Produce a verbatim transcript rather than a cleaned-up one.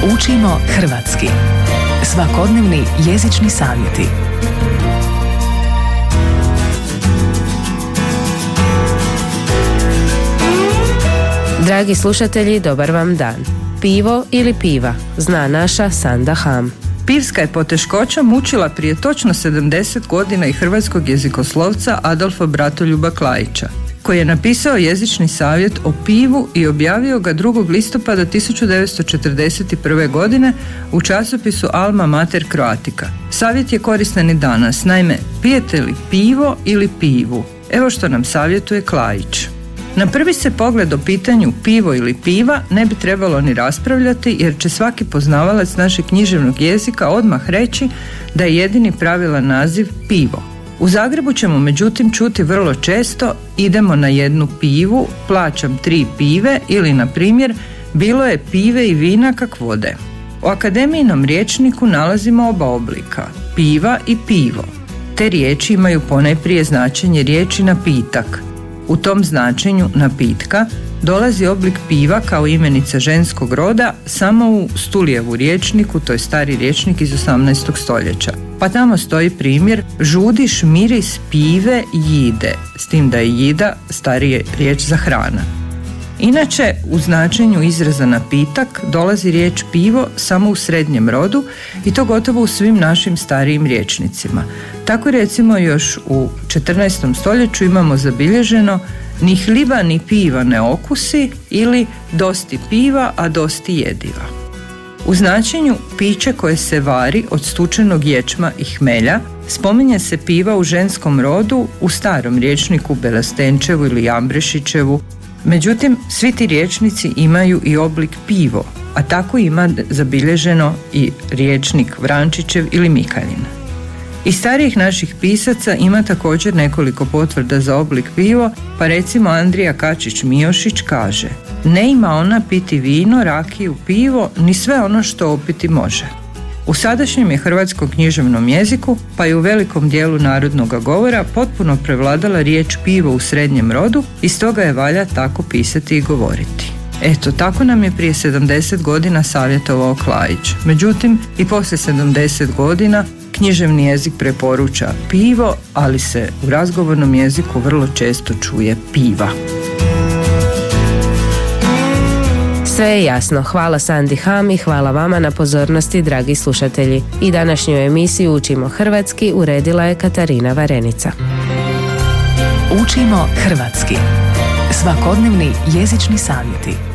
Učimo hrvatski. Svakodnevni jezični savjeti. Dragi slušatelji, dobar vam dan. Pivo ili piva, zna naša Sanda Ham. Pivska je poteškoća mučila prije točno sedamdeset godina i hrvatskog jezikoslovca Adolfa Bratoljuba Klaića, koji je napisao jezični savjet o pivu i objavio ga drugog listopada tisuću devetsto četrdeset prve. godine u časopisu Alma Mater Croatica. Savjet je koristan i danas, naime, pijete li pivo ili pivu? Evo što nam savjetuje Klaić. Na prvi se pogled o pitanju pivo ili piva ne bi trebalo ni raspravljati, jer će svaki poznavalac našeg književnog jezika odmah reći da je jedini pravilan naziv pivo. U Zagrebu ćemo međutim čuti vrlo često idemo na jednu pivu, plaćam tri pive ili na primjer bilo je pive i vina kak vode. U akademijinom rječniku nalazimo oba oblika, piva i pivo. Te riječi imaju ponajprije značenje riječi napitak. U tom značenju napitka dolazi oblik piva kao imenica ženskog roda samo u Stulijevu rječniku, to je stari rječnik iz osamnaestog stoljeća. Pa tamo stoji primjer žudiš miris pive jide, s tim da je jida starije riječ za hrana. Inače, u značenju izraza napitak dolazi riječ pivo samo u srednjem rodu i to gotovo u svim našim starijim rječnicima. Tako recimo još u četrnaestom stoljeću imamo zabilježeno ni hliba ni piva ne okusi ili dosti piva, a dosti jediva. U značenju piće koje se vari od stučenog ječma i hmelja spominje se piva u ženskom rodu u starom rječniku Belastenčevu ili Ambrešićevu. Međutim, svi ti rječnici imaju i oblik pivo, a tako ima zabilježeno i rječnik Vrančićev ili Mikaljin. Iz starijih naših pisaca ima također nekoliko potvrda za oblik pivo, pa recimo Andrija Kačić-Mijošić kaže: ne ima ona piti vino, rakiju, pivo, ni sve ono što opiti može. U sadašnjem je hrvatskom književnom jeziku, pa i u velikom dijelu narodnoga govora, potpuno prevladala riječ pivo u srednjem rodu i stoga je valja tako pisati i govoriti. Eto, tako nam je prije sedamdeset godina savjetovao Klaić. Međutim, i poslije sedamdeset godina književni jezik preporuča pivo, ali se u razgovornom jeziku vrlo često čuje piva. Sve je jasno. Hvala Sandi Ham i hvala vama na pozornosti, dragi slušatelji. I današnju emisiju Učimo hrvatski uredila je Katarina Varenica. Učimo hrvatski. Svakodnevni jezični savjeti.